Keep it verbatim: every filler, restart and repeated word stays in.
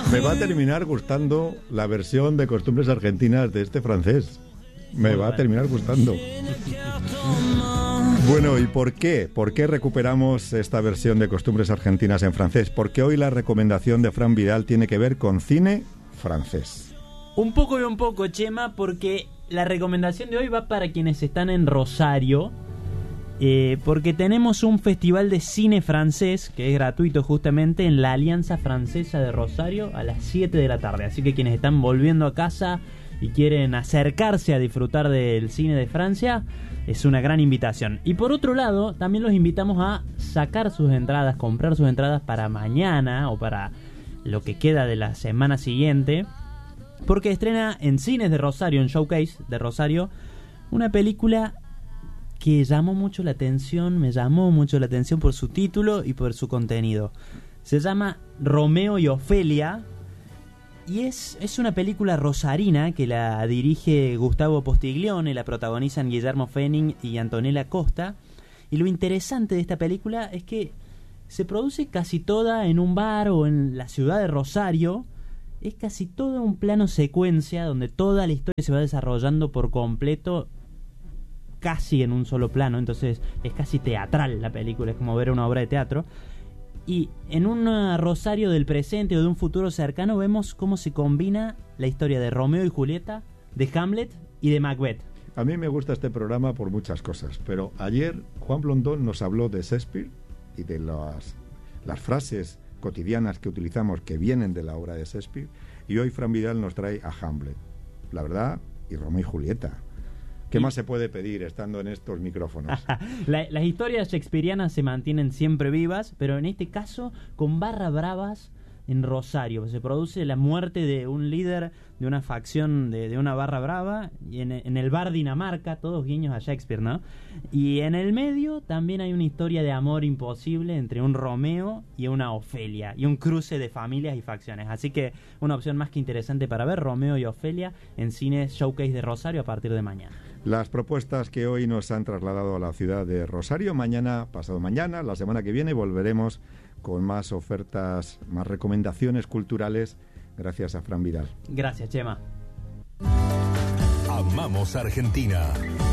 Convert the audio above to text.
Me va a terminar gustando la versión de Costumbres Argentinas de este francés. Me va a terminar gustando. Bueno, ¿y por qué? ¿Por qué recuperamos esta versión de Costumbres Argentinas en francés? Porque hoy la recomendación de Fran Vidal tiene que ver con cine francés. Un poco y un poco, Chema, porque la recomendación de hoy va para quienes están en Rosario, eh, porque tenemos un festival de cine francés que es gratuito justamente en la Alianza Francesa de Rosario a las siete de la tarde. Así que quienes están volviendo a casa y quieren acercarse a disfrutar del cine de Francia, es una gran invitación. Y por otro lado, también los invitamos a sacar sus entradas, comprar sus entradas para mañana o para lo que queda de la semana siguiente, porque estrena en Cines de Rosario, en Showcase de Rosario, una película que llamó mucho la atención, me llamó mucho la atención por su título y por su contenido. Se llama Romeo y Ofelia, y es, es una película rosarina que la dirige Gustavo Postiglione, la protagonizan Guillermo Fenning y Antonella Costa. Y lo interesante de esta película es que se produce casi toda en un bar o en la ciudad de Rosario. Es casi todo un plano secuencia donde toda la historia se va desarrollando por completo, casi en un solo plano. Entonces es casi teatral la película, es como ver una obra de teatro. Y en un Rosario del presente o de un futuro cercano vemos cómo se combina la historia de Romeo y Julieta, de Hamlet y de Macbeth. A mí me gusta este programa por muchas cosas, pero ayer Juan Blondón nos habló de Shakespeare y de las, las frases cotidianas que utilizamos que vienen de la obra de Shakespeare, y hoy Fran Vidal nos trae a Hamlet, la verdad, y Romeo y Julieta. ¿Qué más se puede pedir estando en estos micrófonos? la, las historias shakespearianas se mantienen siempre vivas, pero en este caso con barra bravas en Rosario. Se produce la muerte de un líder de una facción de, de una barra brava, y en, en el bar Dinamarca, todos guiños a Shakespeare, ¿no? Y en el medio también hay una historia de amor imposible entre un Romeo y una Ofelia, y un cruce de familias y facciones. Así que una opción más que interesante para ver, Romeo y Ofelia, en Cines Showcase de Rosario a partir de mañana. Las propuestas que hoy nos han trasladado a la ciudad de Rosario. Mañana, pasado mañana, la semana que viene, volveremos con más ofertas, más recomendaciones culturales, gracias a Fran Vidal. Gracias, Chema. Amamos Argentina.